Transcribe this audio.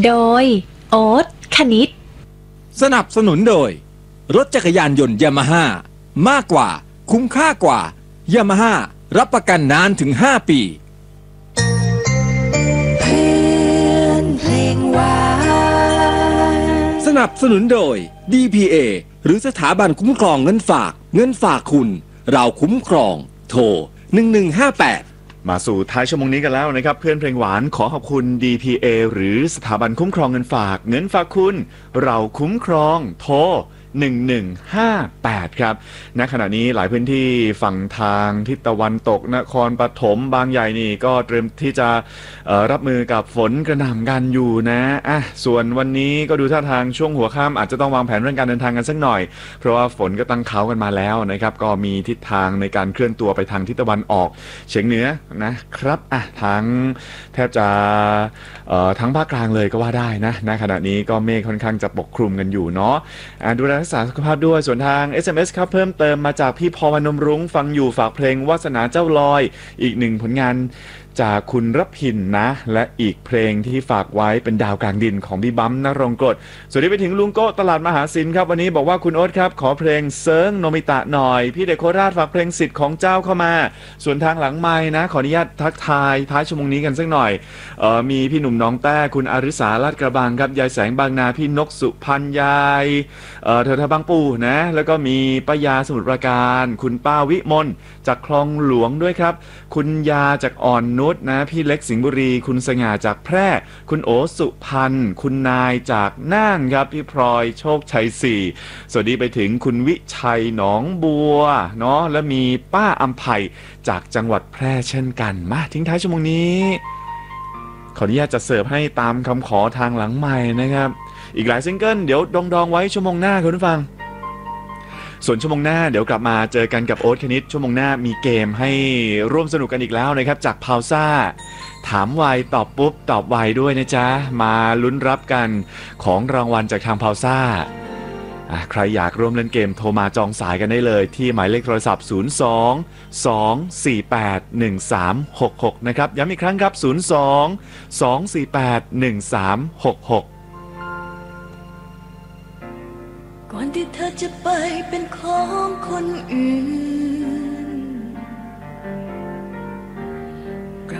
โดยโอ๊ตคณิตสนับสนุนโดยรถจักรยานยนต์ยามาฮ่ามากกว่าคุ้มค่ากว่ายามาฮ่ารับประกันนานถึง5 ปีเพื่อนเพลงหวานสนับสนุนโดย DPA หรือสถาบันคุ้มครองเงินฝากคุณเราคุ้มครองโทร1158 มาสู่ท้ายชั่วโมงนี้กันแล้วนะครับเพื่อนเพลงหวานขอขอบคุณ DPA หรือสถาบันคุ้มครองเงินฝากคุณเราคุ้มครองโทร1158ครับณขณะนี้หลายพื้นที่ฝั่งทางทิศตะวันตกนครปฐมบางใหญ่นี่ก็เตรียมที่จะรับมือกับฝนกระหน่ำกันอยู่นะส่วนวันนี้ก็ดูท่าทางช่วงหัวค่ำอาจจะต้องวางแผนเรื่องการเดินทางกันสักหน่อยเพราะว่าฝนก็ตั้งเขากันมาแล้วนะครับก็มีทิศทางในการเคลื่อนตัวไปทางทิศตะวันออกเฉียงเหนือนะครับทั้งแทบจะทั้งภาคกลางเลยก็ว่าได้นะณขณะนี้ก็เมฆค่อนข้างจะปกคลุมกันอยู่เนาะดูแลรักษาสุขภาพด้วยส่วนทาง SMS ครับเพิ่มเติมมาจากพี่พร พนมรุ้งฟังอยู่ฝากเพลงวาสนาเจ้าลอยอีกหนึ่งผลงานจากคุณรพินนะและอีกเพลงที่ฝากไว้เป็นดาวกลางดินของพี่บั๊มณรงค์กรดสวัสดีไปถึงลุงโก้ตลาดมหาศิลป์ครับวันนี้บอกว่าคุณโอ๊ตครับขอเพลงเซิร์งโนมิตะหน่อยพี่เด็กโคราชฝากเพลงสิทธิ์ของเจ้าเข้ามาส่วนทางหลังไมค์นะขออนุญาตทักทายท้ายชั่วโมงนี้กันสักหน่อยมีพี่หนุ่มน้องแต้คุณอาริสาลาดกระบังครับยายแสงบางนาพี่นกสุพันยายเธอทบางปูนะแล้วก็มีป้ายาสมุทรปราการคุณป้าวิมลจากคลองหลวงด้วยครับคุณยาจากอ่อนนุชนะพี่เล็กสิงห์บุรีคุณสง่าจากแพร่คุณโอสุพันธ์คุณนายจากน่านครับพี่พลอยโชคชัย4สวัสดีไปถึงคุณวิชัยหนองบัวเนาะและมีป้าอำไพจากจังหวัดแพร่เช่นกันมาทิ้งท้ายชั่วโมงนี้ขออนุญาตจะเสิร์ฟให้ตามคำขอทางหลังใหม่นะครับอีกหลายซิงเกิลเดี๋ยวดองไว้ชั่วโมงหน้าคุณผู้ฟังส่วนชั่วโมงหน้าเดี๋ยวกลับมาเจอกันกับโอ๊ตคณิตชั่วโมงหน้ามีเกมให้ร่วมสนุกกันอีกแล้วนะครับจากพาวซ่าถามไวตอบปุ๊บตอบไวด้วยนะจ๊ะมาลุ้นรับกันของรางวัลจากทางพาวซ่าใครอยากร่วมเล่นเกมโทรมาจองสายกันได้เลยที่หมายเลขโทรศัพท์02-248-1366นะครับย้ำอีกครั้งครับ02-248-1366 ก่อนที่เธอจะไปเป็นของคนอื่น